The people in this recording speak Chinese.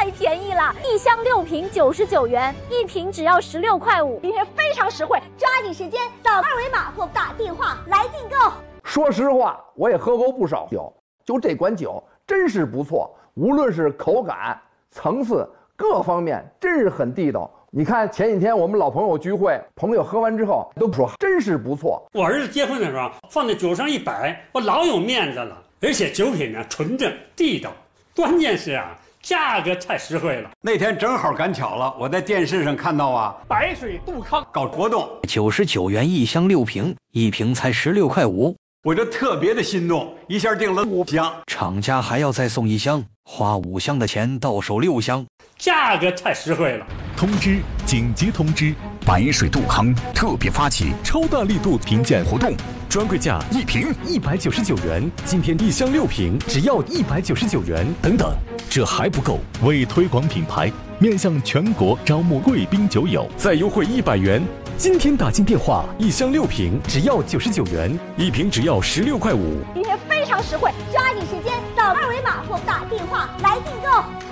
太便宜了，1箱6瓶99元，1瓶只要16块5， 今天非常实惠，抓紧时间扫2维码或打电话来订购。 说实话，我也喝过不少酒，就这款酒真是不错，无论是口感、层次各方面，真是很地道。你看前几天我们老朋友聚会，朋友喝完之后都说真是不错。 我儿子结婚的时候放在酒上一摆，我老有面子了。而且酒品呢纯正地道，关键是啊价格太实惠了。 那天正好赶巧了，我在电视上看到啊， 白水杜康搞活动 ，99元1箱6瓶，1瓶才16块5。 我这特别的心动，一下订了5箱， 厂家还要再送1箱，花5箱的钱到手6箱， 价格太实惠了。 通知！紧急通知！白水杜康特别发起超大力度评鉴活动，专柜价1瓶199元，今天1箱6瓶只要199元。等等，这还不够！为推广品牌，面向全国招募贵宾酒友，再优惠100元。今天打进电话，1箱6瓶只要99元，1瓶只要16块5。 今天非常实惠，抓紧时间扫2维码或打电话来订购。